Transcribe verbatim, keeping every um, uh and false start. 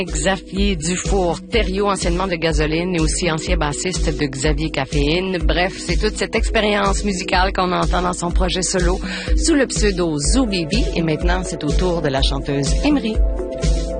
Xavier Dufour, Thériault, anciennement de Gasoline, et aussi ancien bassiste de Xavier Caféine. Bref, c'est toute cette expérience musicale qu'on entend dans son projet solo sous le pseudo Zoo Baby. Et maintenant, c'est au tour de la chanteuse Emery.